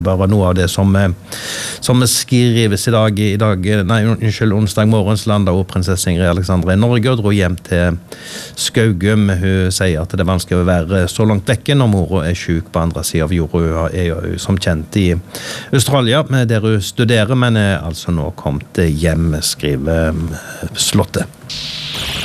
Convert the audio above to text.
Bare noe av det som skrives i dag, onsdag morgens landet og prinsesse Ingrid Alexandra i Norge og dro hjem til Skaugum. Hun sier at det er vanskelig å være så langt vekke når mora er syk på andre siden av jorda. Hun er som kjent i Australia, der hun studerer, men er altså nå kommet hjem, skriver Slottet.